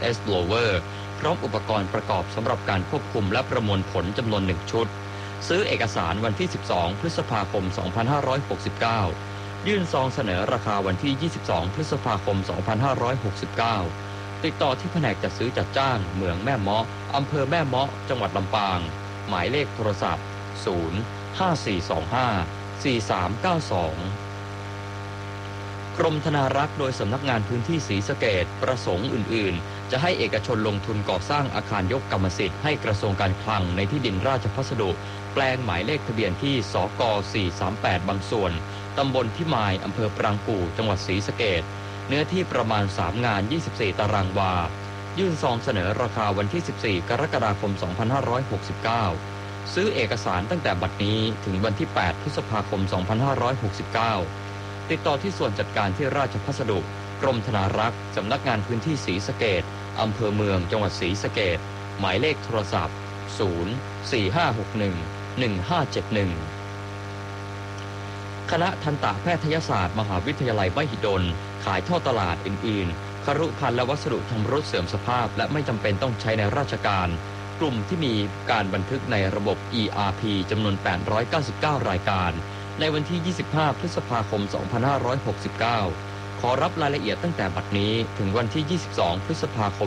ESS Blower พร้อมอุปกรณ์ประกอบสำหรับการควบคุมและประมวลผลจำนวน1ชุดซื้อเอกสารวันที่12พฤษภาคม2569ยื่นซองเสนอราคาวันที่22พฤษภาคม2569ติดต่อที่แผนกจัดซื้อจัดจ้างเหมืองแม่เมาะอำเภอแม่เมาะจังหวัดลำปางหมายเลขโทรศัพท์054254392กรมธนารักษ์โดยสำนักงานพื้นที่ศรีสะเกษประสงค์อื่นๆจะให้เอกชนลงทุนก่อสร้างอาคารยกกรรมสิทธิ์ให้กระทรวงการคลังในที่ดินราชพัสดุแปลงหมายเลขทะเบียนที่สก438บางส่วนตำบลพิมายอำเภอปรางกู่จังหวัดศรีสะเกษเนื้อที่ประมาณ3งาน24ตารางวายื่นซองเสนอราคาวันที่14กรกฎาคม2569ซื้อเอกสารตั้งแต่บัดนี้ถึงวันที่8พฤษภาคม2569ติดต่อที่ส่วนจัดการที่ราชพัสดุกรมธนารักษ์สำนักงานพื้นที่ศรีสะเกษอำเภอเมืองจังหวัดศรีสะเกษหมายเลขโทรศัพท์045611571คณะทันตแพทยศาสตร์มหาวิทยาลัยมหิดลขายท่อตลาดอื่นๆครุภัณฑ์และวัสดุชำรุดเสื่อมสภาพและไม่จำเป็นต้องใช้ในราชการกลุ่มที่มีการบันทึกในระบบ ERP จำนวน899รายการในวันที่25พฤษภาคม2569ขอรับรายละเอียดตั้งแต่บัดนี้ถึงวันที่22พฤษภาคม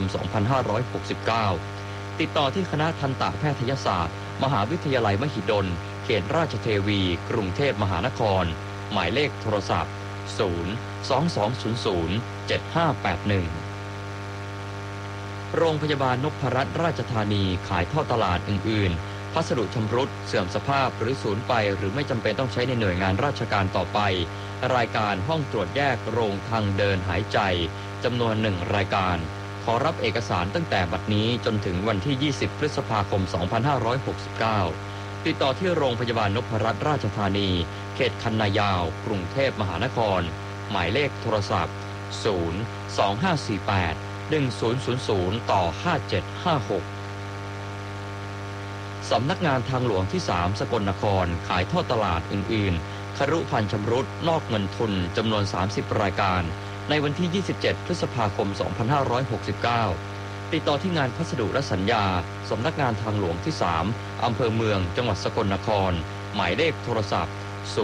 2569ติดต่อที่คณะทันตแพทยศาสตร์มหาวิทยาลัยมหิดลเขตราชเทวีกรุงเทพมหานครหมายเลขโทรศัพท์022007581โรงพยาบาลนพรัตน์ราชธานีขายท่อตลาดอื่นๆพัสดุชำรุดเสื่อมสภาพหรือสูญไปหรือไม่จำเป็นต้องใช้ในหน่วยงานราชการต่อไปรายการห้องตรวจแยกโรงทางเดินหายใจจำนวน1รายการขอรับเอกสารตั้งแต่บัดนี้จนถึงวันที่20พฤษภาคม2569ติดต่อที่โรงพยาบาลนพรัตน์ราชธานีเขตคันนายาวกรุงเทพมหานครหมายเลขโทรศัพท์025481000/5756สำนักงานทางหลวงที่3สกลนครขายท่อตลาดอื่นๆครุภัณฑ์ชำรุดนอกเงินทุนจำนวน30รายการในวันที่27พฤษภาคม2569ติดต่อที่งานพัสดุและสัญญาสำนักงานทางหลวงที่3อำเภอเมืองจังหวัดสกลนครหมายเลขโทรศัพท์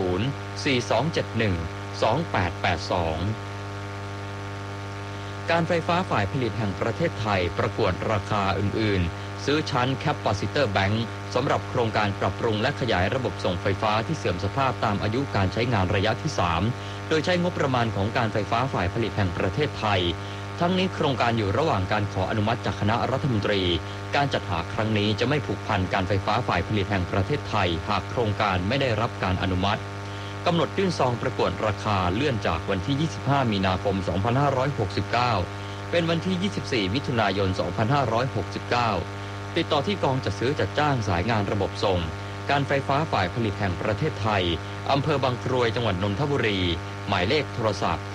042712882การไฟฟ้าฝ่ายผลิตแห่งประเทศไทยประกวดราคาอื่นๆซื้อชั้นแคปซิเตอร์แบงค์สำหรับโครงการปรับปรุงและขยายระบบส่งไฟฟ้าที่เสื่อมสภาพตามอายุการใช้งานระยะที่3โดยใช้งบประมาณของการไฟฟ้าฝ่ายผลิตแห่งประเทศไทยทั้งนี้โครงการอยู่ระหว่างการขออนุมัติจากคณะรัฐมนตรีการจัดหาครั้งนี้จะไม่ผูกพันการไฟฟ้าฝ่ายผลิตแห่งประเทศไทยหากโครงการไม่ได้รับการอนุมัติกำหนดยื่นซองประกวดราคาเลื่อนจากวันที่25มีนาคม2569เป็นวันที่24มิถุนายน2569ติดต่อที่กองจัดซื้อจัดจ้างสายงานระบบส่งการไฟฟ้าฝ่ายผลิตแห่งประเทศไทยอำเภอบางกรวยจังหวัดนนทบุรีหมายเลขโทรศัพท์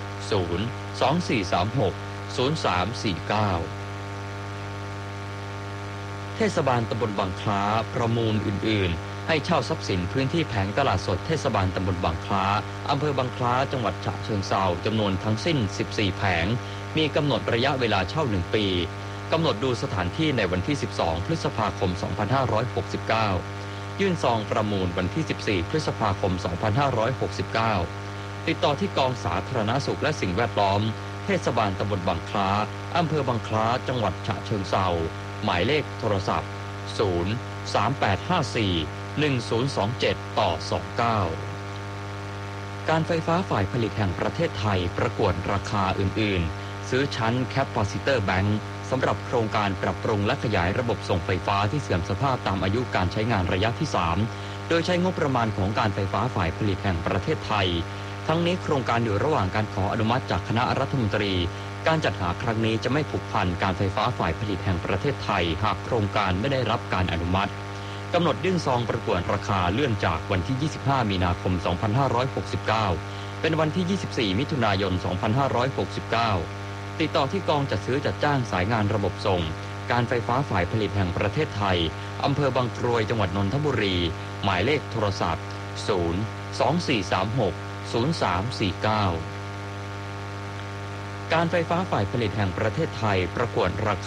024360349เทศบาลตำบลบางคล้าประมูลอื่นๆให้เช่าทรัพย์สินพื้นที่แผงตลาดสดเทศบาลตำบลบางคล้าอำเภอบางคล้าจังหวัดฉะเชิงเทราจำนวนทั้งสิ้น14แผงมีกำหนดระยะเวลาเช่า1ปีกำหนดดูสถานที่ในวันที่12พฤษภาคม2569ยื่นซองประมูลวันที่14พฤษภาคม2569ติดต่อที่กองสาธารณสุขและสิ่งแวดล้อมเทศบาลตำบลบางคล้าอำเภอบางคล้าจังหวัดฉะเชิงเทราหมายเลขโทรศัพท์038541027/29การไฟฟ้าฝ่ายผลิตแห่งประเทศไทยประกวดราคาอื่นๆซื้อชั้นแคปซิเตอร์แบงค์สำหรับโครงการปรับปรุงและขยายระบบส่งไฟฟ้าที่เสื่อมสภาพตามอายุการใช้งานระยะที่3โดยใช้งบประมาณของการไฟฟ้าฝ่ายผลิตแห่งประเทศไทยทั้งนี้โครงการอยู่ระหว่างการขออนุมัติจากคณะรัฐมนตรีการจัดหาครั้งนี้จะไม่ผูกพันการไฟฟ้าฝ่ายผลิตแห่งประเทศไทยหากโครงการไม่ได้รับการอนุมัติกำหนดยื่นซองประกวดราคาเลื่อนจากวันที่25มีนาคม2569เป็นวันที่24มิถุนายน2569ติดต่อที่กองจัดซื้อจัดจ้างสายงานระบบส่งการไฟฟ้าฝ่ายผลิตแห่งประเทศไทยอำเภอบางกรวยจังหวัดนนทบุรีหมายเลขโทรศัพท์024360349การไฟฟ้าฝ่ายผลิตแห่งประเทศไทยประกวดราคา